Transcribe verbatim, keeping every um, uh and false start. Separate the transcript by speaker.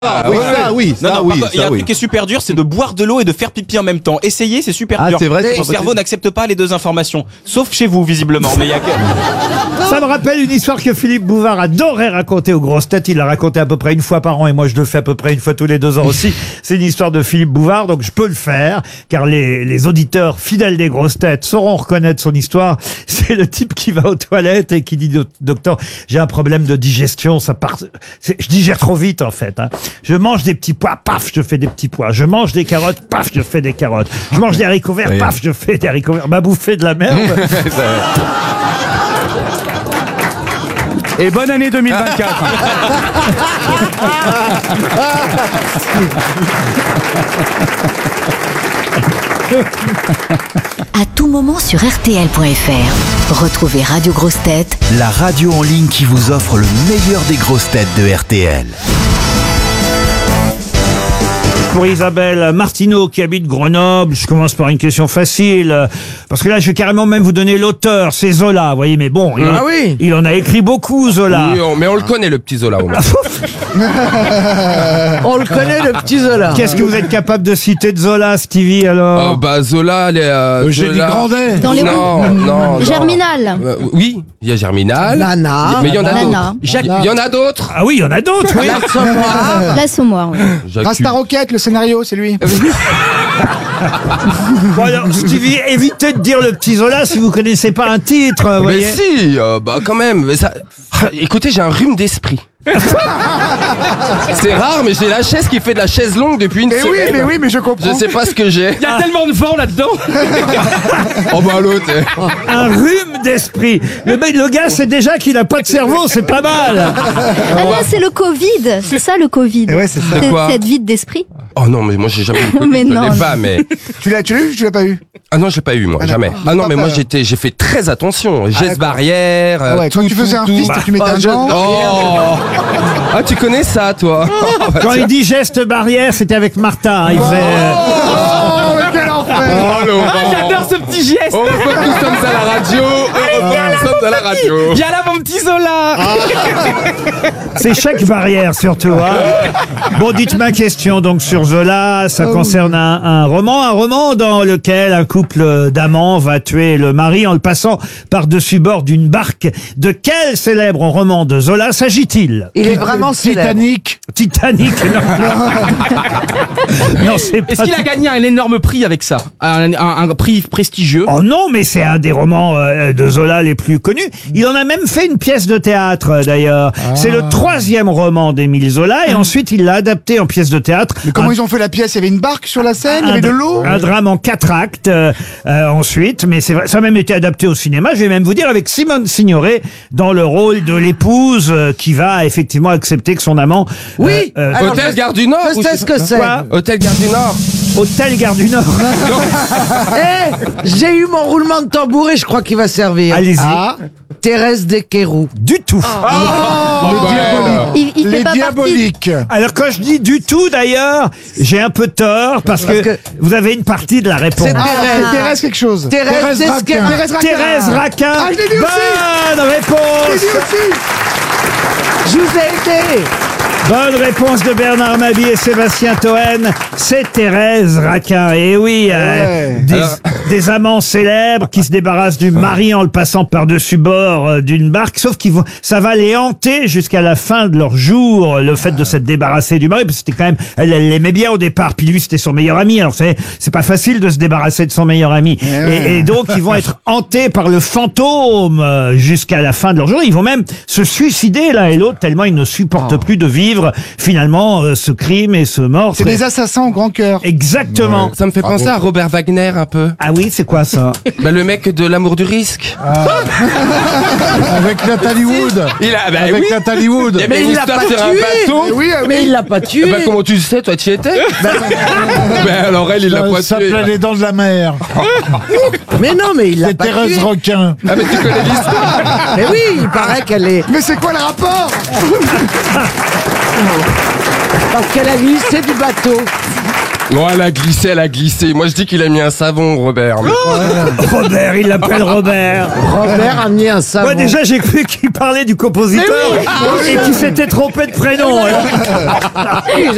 Speaker 1: Ah, oui, ça, oui, ça,
Speaker 2: non, non,
Speaker 1: oui,
Speaker 2: pardon, il y a
Speaker 1: ça,
Speaker 2: un
Speaker 1: oui.
Speaker 2: truc qui est super dur, c'est de boire de l'eau et de faire pipi en même temps. Essayez, c'est super
Speaker 1: Ah,
Speaker 2: dur.
Speaker 1: c'est vrai, c'est
Speaker 2: Mon
Speaker 1: pas
Speaker 2: cerveau
Speaker 1: possible.
Speaker 2: n'accepte pas les deux informations. Sauf chez vous, visiblement. Mais il y a que...
Speaker 3: Ça me rappelle une histoire que Philippe Bouvard adorait raconter aux grosses têtes. Il l'a raconté à peu près une fois par an et moi je le fais à peu près une fois tous les deux ans aussi. C'est une histoire de Philippe Bouvard, donc je peux le faire car les, les auditeurs fidèles des grosses têtes sauront reconnaître son histoire. C'est le type qui va aux toilettes et qui dit docteur, j'ai un problème de digestion, ça part, c'est- je digère trop vite en fait. Hein. Je mange des petits pois, paf, je fais des petits pois. Je mange des carottes, paf, je fais des carottes. Je mange des haricots verts, paf, je fais des haricots verts. M'a bouffé de la merde.
Speaker 4: Et bonne année deux mille vingt-quatre.
Speaker 5: À tout moment sur R T L point F R. Retrouvez Radio Grosses Têtes
Speaker 6: La radio en ligne qui vous offre le meilleur des grosses têtes de R T L.
Speaker 3: Pour Isabelle Martineau qui habite Grenoble, je commence par une question facile, euh, parce que là je vais carrément même vous donner l'auteur, c'est Zola, vous voyez, mais bon, il,
Speaker 7: Ah
Speaker 3: en,
Speaker 7: oui.
Speaker 3: il en a écrit beaucoup, Zola.
Speaker 7: Oui, on- mais on le connaît, le petit Zola, au moins.
Speaker 8: On le connaît, le petit Zola.
Speaker 3: Qu'est-ce que vous êtes capable de citer de Zola, Stevie, alors
Speaker 7: Oh, bah, Zola, les. Euh,
Speaker 1: Eugénie
Speaker 7: Zola-
Speaker 1: Grandet.
Speaker 9: Dans les
Speaker 7: Non, non, non.
Speaker 9: Germinal.
Speaker 7: Euh, oui, il y a Germinal.
Speaker 8: Nana.
Speaker 7: Mais il y en a
Speaker 9: Nana.
Speaker 7: d'autres.
Speaker 8: Jacques-
Speaker 7: Il y en a d'autres.
Speaker 3: Ah oui, il y en a d'autres, oui.
Speaker 8: L'Assommoir.
Speaker 9: L'Assommoir, oui.
Speaker 7: J'accuse.
Speaker 10: Rasta Rocket, le scénario, c'est lui.
Speaker 3: Bon, alors, Stevie, évitez de dire le petit Zola si vous connaissez pas un titre, vous
Speaker 7: Mais
Speaker 3: voyez.
Speaker 7: si, euh, bah quand même. Mais ça... Ah, écoutez, j'ai un rhume d'esprit. C'est rare, mais j'ai la chaise qui fait de la chaise longue depuis une
Speaker 10: Mais
Speaker 7: semaine.
Speaker 10: oui, mais oui, mais je comprends.
Speaker 7: Je sais pas ce que j'ai.
Speaker 4: Il y a tellement de vent là-dedans.
Speaker 7: Oh bah l'autre. eh.
Speaker 3: Un rhume d'esprit. Le, mec- le gars, c'est déjà qu'il a pas de cerveau, c'est pas mal.
Speaker 9: Ah là, c'est le Covid. C'est ça, le Covid.
Speaker 10: Eh ouais, c'est ça.
Speaker 9: C'est
Speaker 7: Quoi
Speaker 9: cette vide d'esprit.
Speaker 7: Oh non, mais moi j'ai jamais eu le
Speaker 9: Mais
Speaker 7: Covid, je
Speaker 9: non,
Speaker 7: l'ai
Speaker 9: non.
Speaker 7: pas, mais.
Speaker 10: Tu l'as, tu l'as eu ou tu l'as pas eu?
Speaker 7: Ah non, je l'ai pas eu, moi,
Speaker 10: Ah,
Speaker 7: jamais.
Speaker 10: d'accord.
Speaker 7: Ah non, mais moi
Speaker 10: Pas peur.
Speaker 7: j'étais, j'ai fait très attention. Gestes
Speaker 10: d'accord.
Speaker 7: barrières.
Speaker 10: Ah ouais, quand tu faisais un fist, tu mettais un gant.
Speaker 7: Oh Ah, tu connais ça, toi
Speaker 3: Quand il dit geste barrière, c'était avec Martin. hein, il faisait, euh,
Speaker 10: Oh, mais quel enfer!
Speaker 7: Oh, Laurent.
Speaker 4: Ah, j'adore ce petit geste.
Speaker 7: On peut tous comme ça à la radio. On sommes à la radio.
Speaker 4: Viens là, mon petit Zola.
Speaker 3: C'est chaque barrière surtout. Hein. Bon, dites ma question donc sur Zola. Ça concerne un, un roman, un roman dans lequel un couple d'amants va tuer le mari en le passant par-dessus bord d'une barque. De quel célèbre roman de Zola s'agit-il?
Speaker 8: Il est vraiment célèbre.
Speaker 10: Titanic.
Speaker 3: Titanic. Non, non c'est pas.
Speaker 4: Est-ce qu'il a gagné un énorme prix avec ça, un, un- un prix prestigieux?
Speaker 3: Oh non, mais c'est un des romans euh, de Zola les plus connus. Il en a même fait une pièce de théâtre, euh, d'ailleurs. C'est le troisième roman d'Émile Zola, et ensuite il l'a adapté en pièce de théâtre.
Speaker 10: Mais comment
Speaker 3: Un-
Speaker 10: ils ont fait la pièce? Il y avait une barque sur la scène, il y
Speaker 3: un,
Speaker 10: avait de l'eau.
Speaker 3: un drame en quatre actes euh, euh, ensuite, mais c'est vrai, ça a même été adapté au cinéma. Je vais même vous dire avec Simone Signoret dans le rôle de l'épouse euh, qui va effectivement accepter que son amant. euh,
Speaker 8: Oui.
Speaker 3: euh,
Speaker 8: Alors,
Speaker 7: Hôtel
Speaker 8: je-
Speaker 7: Gare du Nord.
Speaker 8: Je
Speaker 7: ou
Speaker 8: sais ce que c'est.
Speaker 3: Quoi
Speaker 7: Hôtel Gare du Nord.
Speaker 3: Hôtel Gare du Nord.
Speaker 8: Eh, j'ai eu mon roulement de tambour et je crois qu'il va servir.
Speaker 3: Allez-y.
Speaker 10: Ah,
Speaker 8: Thérèse Desqueroux.
Speaker 3: Du tout.
Speaker 7: Oh, bah,
Speaker 9: Il, il fait
Speaker 10: les
Speaker 9: pas partie.
Speaker 10: diaboliques.
Speaker 3: Alors quand je dis du tout d'ailleurs, j'ai un peu tort parce,
Speaker 8: Parce
Speaker 3: que,
Speaker 8: que-
Speaker 3: vous avez une partie de la réponse.
Speaker 8: C'est
Speaker 10: Ah,
Speaker 8: Thérèse.
Speaker 10: c'est Thérèse quelque chose.
Speaker 8: Thérèse
Speaker 10: Raquin.
Speaker 8: Desqueroux.
Speaker 10: Thérèse Raquin.
Speaker 3: Thérèse Raquin.
Speaker 10: Ah, je l'ai dit aussi.
Speaker 3: Bonne
Speaker 10: Je l'ai
Speaker 3: réponse.
Speaker 10: dit aussi.
Speaker 8: Je vous ai aidé.
Speaker 3: Bonne réponse de Bernard Mabie et Sébastien Toen. C'est Thérèse Raquin. Et oui, euh,
Speaker 10: Ouais.
Speaker 3: des,
Speaker 7: Alors-
Speaker 3: des amants célèbres qui se débarrassent du mari en le passant par-dessus bord euh, d'une barque. Sauf qu'ils vont, ça va les hanter jusqu'à la fin de leur jour, le fait de s'être débarrassé du mari. Parce que c'était quand même, elle, elle l'aimait bien au départ. Puis lui, c'était son meilleur ami. Alors c'est, c'est pas facile de se débarrasser de son meilleur ami. Et, et donc, ils vont être hantés par le fantôme euh, jusqu'à la fin de leur jour. Ils vont même se suicider l'un et l'autre tellement ils ne supportent plus de vivre finalement euh, ce crime et ce meurtre.
Speaker 10: C'est des assassins au grand cœur.
Speaker 3: Exactement.
Speaker 7: Ça me fait penser à Robert Wagner un peu.
Speaker 3: Ah oui, c'est quoi ça?
Speaker 7: Bah, le mec de l'amour du risque.
Speaker 1: Avec Nathalie Wood.
Speaker 7: Il a, bah
Speaker 1: Avec
Speaker 7: oui.
Speaker 1: Nathalie Wood.
Speaker 7: Il y avait
Speaker 8: Mais
Speaker 7: une
Speaker 8: il l'a
Speaker 7: histoire
Speaker 8: pas
Speaker 7: sur un
Speaker 8: tué.
Speaker 7: bateau.
Speaker 10: Mais oui, euh,
Speaker 8: Mais il l'a pas tué.
Speaker 7: Bah comment tu le sais, toi tu y étais Ben alors elle, il l'a pas
Speaker 1: Ça
Speaker 7: tué.
Speaker 1: s'appelait Les Dents de la Mer.
Speaker 8: Mais non, mais il l'a
Speaker 1: C'est
Speaker 8: pas tué.
Speaker 1: Thérèse Requin.
Speaker 7: Ah mais tu connais l'histoire.
Speaker 8: Mais oui, il paraît qu'elle est...
Speaker 10: mais c'est quoi le rapport?
Speaker 8: Parce qu'elle a glissé du bateau.
Speaker 7: Non, elle a glissé, elle a glissé. Moi je dis qu'il a mis un savon, Robert. Mais-
Speaker 3: Robert, il l'appelle Robert.
Speaker 8: Robert a mis un savon.
Speaker 3: Moi déjà j'ai cru qu'il parlait du compositeur et qu'il s'était trompé de prénom. alors.